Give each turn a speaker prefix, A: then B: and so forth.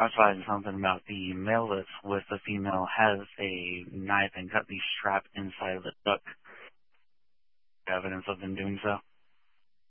A: I was finding something about the male that's with the female has a knife and cut the strap inside of the duck. Evidence of them doing so.